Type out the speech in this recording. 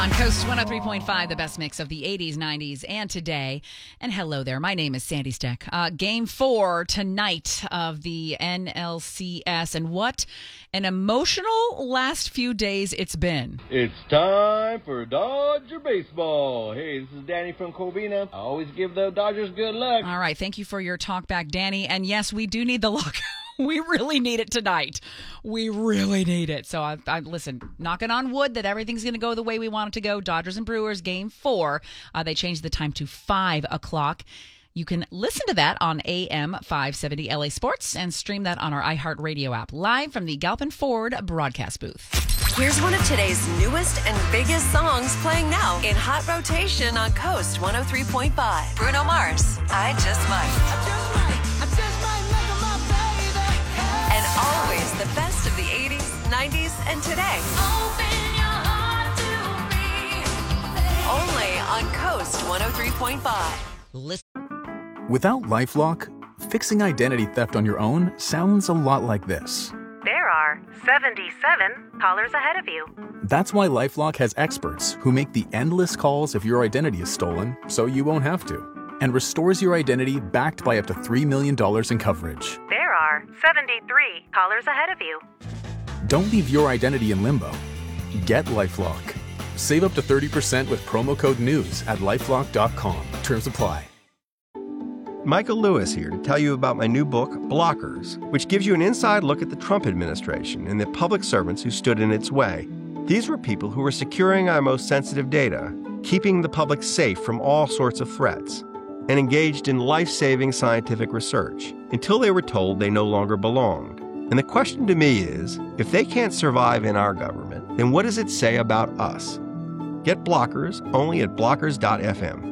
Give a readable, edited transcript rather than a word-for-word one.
On Coast 103.5, the best mix of the 80s, 90s, and today. And hello there. My name is Sandy Steck. Game 4 tonight of the NLCS. And what an emotional last few days it's been. It's time for Dodger Baseball. Hey, this is Danny from Covina. I always give the Dodgers good luck. All right. Thank you for your talk back, Danny. And yes, we do need the luck. We really need it tonight. We really need it. So I listen, knocking on wood that everything's going to go the way we want it to go. Dodgers and Brewers, game 4. They changed the time to 5 o'clock. You can listen to that on AM 570 LA Sports and stream that on our iHeartRadio app, live from the Galpin Ford broadcast booth. Here's one of today's newest and biggest songs playing now in hot rotation on Coast 103.5. Bruno Mars, I Just Might. And always the best of the 80s, 90s, and today. Open your heart to me. Only on Coast 103.5. Listen. Without LifeLock, fixing identity theft on your own sounds a lot like this. There are 77 callers ahead of you. That's why LifeLock has experts who make the endless calls if your identity is stolen, so you won't have to, and restores your identity backed by up to $3 million in coverage. There are 73 callers ahead of you. Don't leave your identity in limbo. Get LifeLock. Save up to 30% with promo code NEWS at LifeLock.com. Terms apply. Michael Lewis here to tell you about my new book, Blockers, which gives you an inside look at the Trump administration and the public servants who stood in its way. These were people who were securing our most sensitive data, keeping the public safe from all sorts of threats, and engaged in life-saving scientific research until they were told they no longer belonged. And the question to me is, if they can't survive in our government, then what does it say about us? Get Blockers only at blockers.fm.